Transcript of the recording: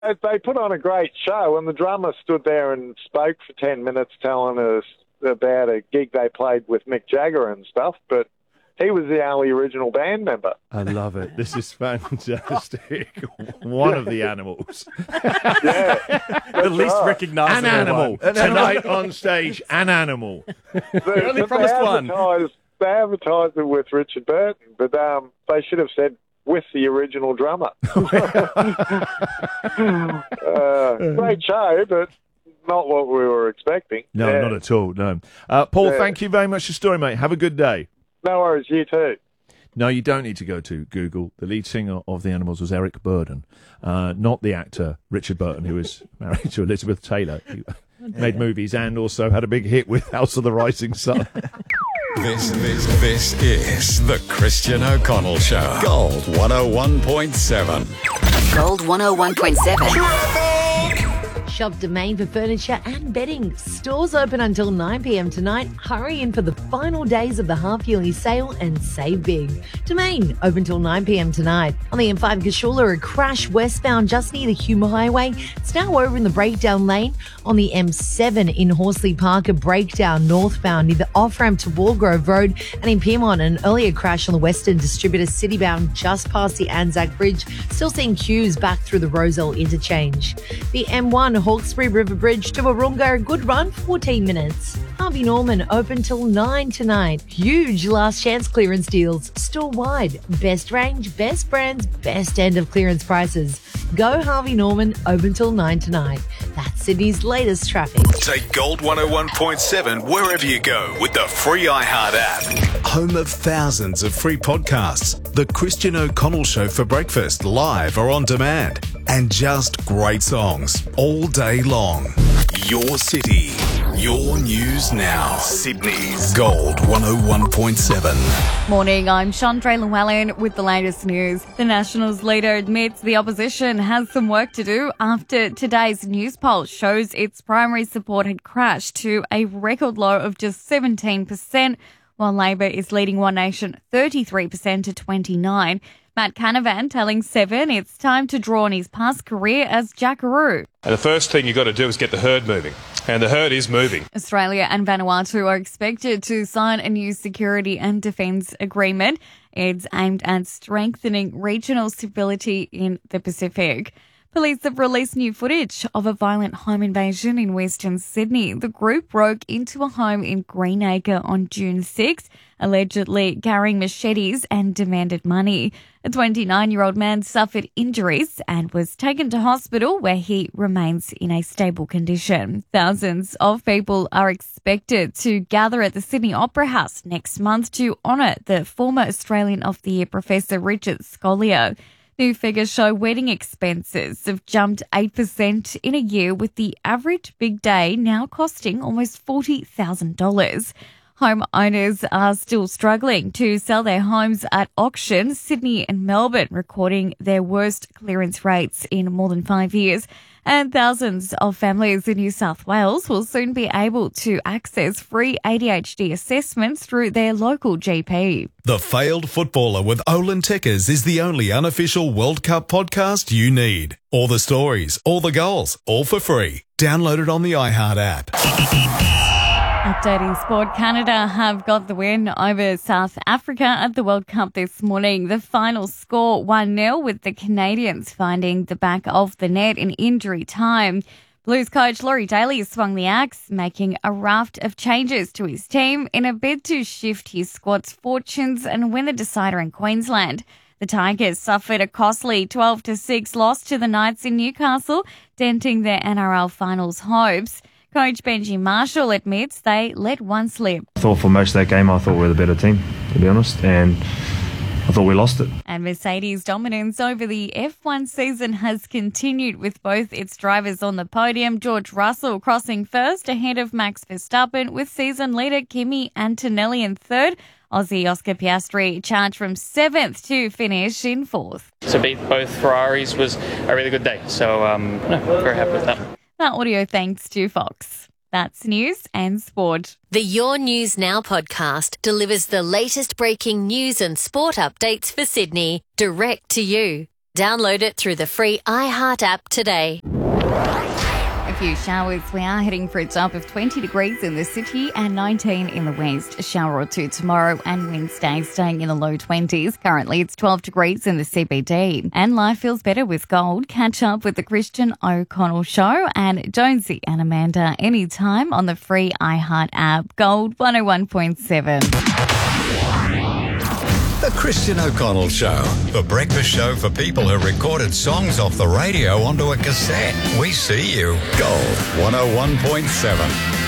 They put on a great show, and the drummer stood there and spoke for 10 minutes telling us about a gig they played with Mick Jagger and stuff, but he was the only original band member. I love it. This is fantastic. One of the animals. Yeah. The least recognisable An animal. one. Tonight on stage, an animal. They only promised one. They advertised it with Richard Burton, but they should have said with the original drummer. Great show, but not what we were expecting. No, not at all, no. Paul, thank you very much for your story, mate. Have a good day. No worries, you too. No, you don't need to go to Google. The lead singer of the Animals was Eric Burdon, not the actor Richard Burton, who was married to Elizabeth Taylor, who made movies and also had a big hit with House of the Rising Sun. This is the Christian O'Connell Show. Gold 101.7. Gold 101.7. Shop Domain for furniture and bedding. Stores open until 9 p.m. tonight. Hurry in for the final days of the half-yearly sale and save big. Domain open till 9 p.m. tonight. On the M5 Cashula, a crash westbound just near the Hume Highway. It's now over in the breakdown lane. On the M7 in Horsley Park, a breakdown northbound near the off-ramp to Walgrove Road. And in Pyrmont, an earlier crash on the Western Distributor citybound just past the Anzac Bridge. Still seeing queues back through the Rozelle interchange. The M1 Hawkesbury River Bridge to Warunga, a good run, 14 minutes. Harvey Norman open till 9 tonight. Huge last chance clearance deals, store-wide. Best range, best brands, best end of clearance prices. Go Harvey Norman, open till 9 tonight. That's Sydney's latest traffic. Take Gold 101.7 wherever you go with the free iHeart app. Home of thousands of free podcasts. The Christian O'Connell Show for breakfast, live or on demand. And just great songs all day long. Your city, your news now. Sydney's Gold 101.7. Morning, I'm Chandra Llewellyn with the latest news. The Nationals leader admits the opposition has some work to do after today's news poll shows its primary support had crashed to a record low of just 17%, while Labor is leading One Nation 33% to 29%. Matt Canavan telling Seven it's time to draw on his past career as Jackaroo. And the first thing you've got to do is get the herd moving. And the herd is moving. Australia and Vanuatu are expected to sign a new security and defence agreement. It's aimed at strengthening regional stability in the Pacific. Police have released new footage of a violent home invasion in Western Sydney. The group broke into a home in Greenacre on June 6, allegedly carrying machetes and demanded money. A 29-year-old man suffered injuries and was taken to hospital where he remains in a stable condition. Thousands of people are expected to gather at the Sydney Opera House next month to honour the former Australian of the Year Professor Richard Scolio. New figures show wedding expenses have jumped 8% in a year, with the average big day now costing almost $40,000. Homeowners are still struggling to sell their homes at auction. Sydney and Melbourne recording their worst clearance rates in more than 5 years. And thousands of families in New South Wales will soon be able to access free ADHD assessments through their local GP. The Failed Footballer with Olin Tekkers is the only unofficial World Cup podcast you need. All the stories, all the goals, all for free. Download it on the iHeart app. Updating sport, Canada have got the win over South Africa at the World Cup this morning. The final score 1-0, with the Canadians finding the back of the net in injury time. Blues coach Laurie Daly swung the axe, making a raft of changes to his team in a bid to shift his squad's fortunes and win the decider in Queensland. The Tigers suffered a costly 12-6 loss to the Knights in Newcastle, denting their NRL finals hopes. Coach Benji Marshall admits they let one slip. I thought for most of that game, I thought we were the better team, to be honest, and I thought we lost it. And Mercedes' dominance over the F1 season has continued, with both its drivers on the podium. George Russell crossing first ahead of Max Verstappen, with season leader Kimi Antonelli in third. Aussie Oscar Piastri charged from 7th to finish in 4th. To beat both Ferraris was a really good day, so very happy with that. That audio thanks to Fox. That's news and sport. The Your News Now podcast delivers the latest breaking news and sport updates for Sydney direct to you. Download it through the free iHeart app today. A few showers. We are heading for a top of 20 degrees in the city and 19 in the west. A shower or two tomorrow and Wednesday, staying in the low 20s. Currently, it's 12 degrees in the CBD. And life feels better with gold. Catch up with the Christian O'Connell Show and Jonesy and Amanda anytime on the free iHeart app. Gold 101.7. The Christian O'Connell Show, the breakfast show for people who recorded songs off the radio onto a cassette. We see you. Gold 101.7.